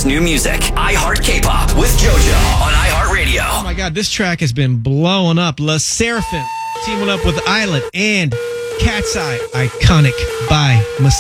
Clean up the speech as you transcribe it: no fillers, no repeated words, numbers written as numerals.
best new music. iHeart K-Pop with JoJo on iHeartRadio. Oh my God, this track has been blowing up. La Seraphim teaming up with Islet and Cat's Eye, iconic by Messiah.